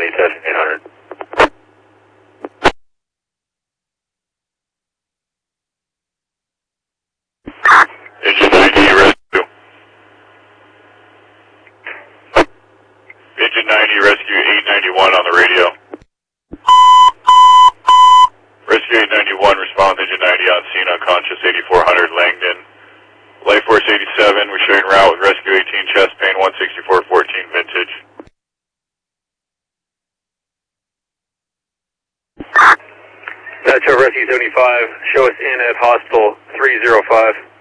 test 800. Engine 90 rescue. Engine 90 rescue 891 on the radio. Rescue 891 response engine 90 on scene unconscious 8400 Langdon. Life Force 87, we're sharing route with rescue 18 chest pain 16414 vintage. Metro Rescue 75, show us in at hostel 305.